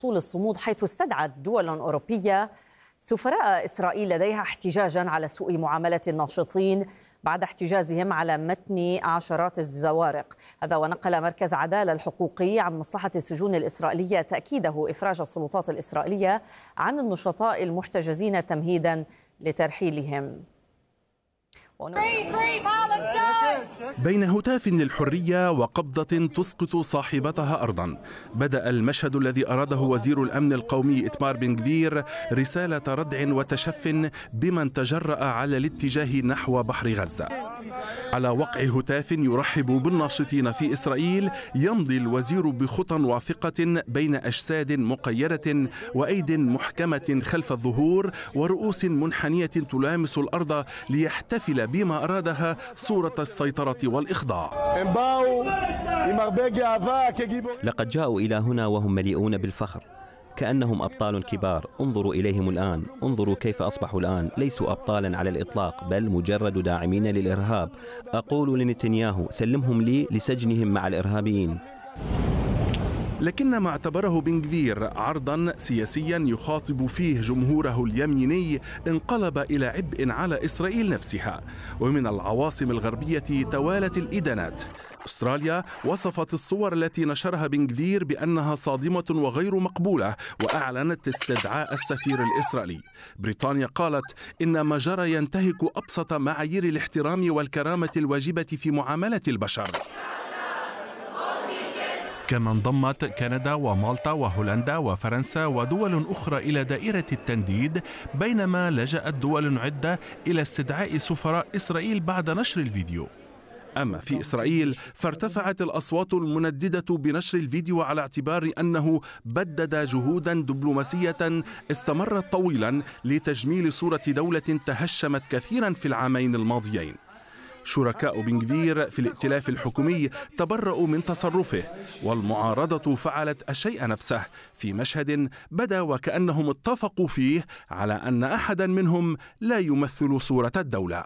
طول الصمود، حيث استدعت دول أوروبية سفراء إسرائيل لديها احتجاجا على سوء معاملة الناشطين بعد احتجازهم على متن عشرات الزوارق. هذا ونقل مركز عدالة الحقوقي عن مصلحة السجون الإسرائيلية تأكيده إفراج السلطات الإسرائيلية عن النشطاء المحتجزين تمهيدا لترحيلهم. بين هتاف للحرية وقبضة تسقط صاحبتها أرضا، بدأ المشهد الذي أراده وزير الأمن القومي إتمار بن غفير رسالة ردع وتشف بمن تجرأ على الاتجاه نحو بحر غزة. على وقع هتاف يرحب بالناشطين في إسرائيل، يمضي الوزير بخطى واثقة بين أجساد مقيدة وأيد محكمة خلف الظهور ورؤوس منحنية تلامس الأرض، ليحتفل بما أرادها صورة السيطرة والإخضاع. لقد جاءوا إلى هنا وهم مليئون بالفخر، كأنهم أبطال كبار. انظروا إليهم الآن، انظروا كيف أصبحوا الآن. ليسوا أبطالا على الإطلاق، بل مجرد داعمين للإرهاب. أقول لنتنياهو سلمهم لي لسجنهم مع الإرهابيين. لكن ما اعتبره بن غفير عرضا سياسيا يخاطب فيه جمهوره اليميني انقلب إلى عبء على إسرائيل نفسها. ومن العواصم الغربية توالت الإدانات. أستراليا وصفت الصور التي نشرها بن غفير بأنها صادمة وغير مقبولة، وأعلنت استدعاء السفير الإسرائيلي. بريطانيا قالت إن ما جرى ينتهك أبسط معايير الاحترام والكرامة الواجبة في معاملة البشر. كما انضمت كندا ومالطا وهولندا وفرنسا ودول أخرى إلى دائرة التنديد، بينما لجأت دول عدة إلى استدعاء سفراء إسرائيل بعد نشر الفيديو. أما في إسرائيل فارتفعت الأصوات المنددة بنشر الفيديو على اعتبار أنه بدد جهودا دبلوماسية استمرت طويلا لتجميل صورة دولة تهشمت كثيرا في العامين الماضيين. شركاء بن غفير في الائتلاف الحكومي تبرؤوا من تصرفه، والمعارضة فعلت الشيء نفسه في مشهد بدا وكأنهم اتفقوا فيه على أن أحدا منهم لا يمثل صورة الدولة.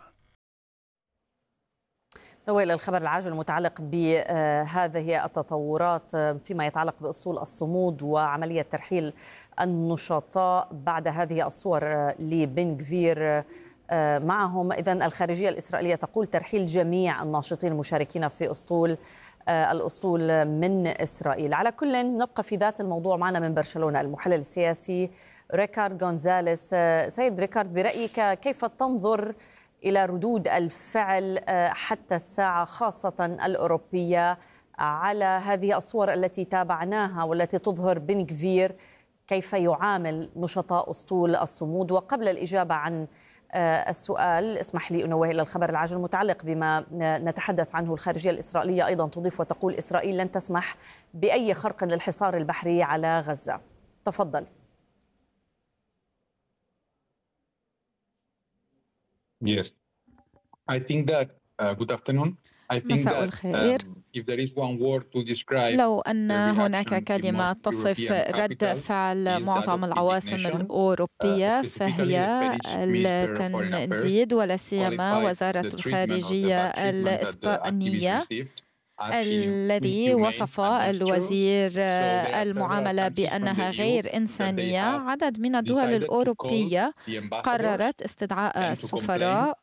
نويل، الخبر العاجل المتعلق بهذه التطورات فيما يتعلق بأسطول الصمود وعملية ترحيل النشطاء بعد هذه الصور لبن غفير معهم. إذن الخارجية الإسرائيلية تقول ترحيل جميع الناشطين المشاركين في الأسطول من إسرائيل. على كل نبقى في ذات الموضوع. معنا من برشلونة المحلل السياسي ريكارد غونزاليس. سيد ريكارد، برأيك كيف تنظر إلى ردود الفعل حتى الساعة خاصة الأوروبية على هذه الصور التي تابعناها والتي تظهر بن غفير كيف يعامل نشطاء أسطول الصمود؟ وقبل الإجابة عن السؤال اسمح لي أنوه إلى الخبر العاجل المتعلق بما نتحدث عنه. الخارجية الإسرائيلية أيضا تضيف وتقول إسرائيل لن تسمح بأي خرق للحصار البحري على غزة. تفضل. Yes, I think that good afternoon. مساء الخير. لو أن هناك كلمة تصف رد فعل معظم العواصم الأوروبية فهي التنديد، ولا سيما وزارة الخارجية الإسبانية الذي وصف الوزير المعاملة بأنها غير إنسانية. عدد من الدول الأوروبية قررت استدعاء السفراء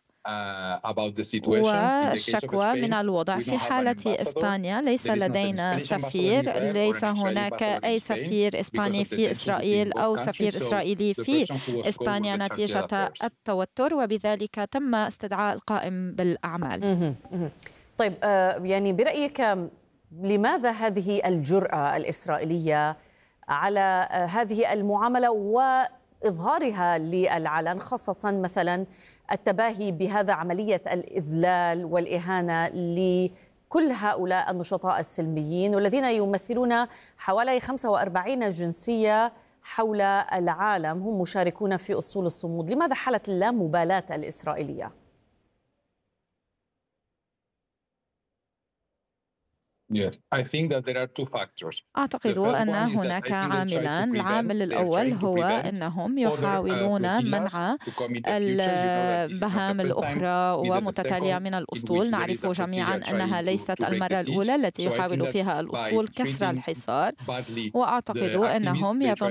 والشكوى من الوضع. في حالة إسبانيا ليس لدينا سفير، ليس هناك أي سفير إسباني في إسرائيل أو سفير إسرائيلي في إسبانيا نتيجة التوتر، وبذلك تم استدعاء القائم بالأعمال. طيب، يعني برأيك لماذا هذه الجرأة الإسرائيلية على هذه المعاملة وإظهارها للعلن، خاصة مثلا التباهي بهذا عملية الإذلال والإهانة لكل هؤلاء النشطاء السلميين والذين يمثلون حوالي 45 جنسية حول العالم هم مشاركون في أسطول الصمود؟ لماذا حالة اللامبالاة الإسرائيلية؟ أعتقد أن هناك عاملان. العامل الأول هو أنهم يحاولون منع البهام الأخرى ومتتالية من الأسطول. نعرف جميعا أنها ليست المرة الأولى التي يحاول فيها الأسطول كسر الحصار، وأعتقد أنهم يظنون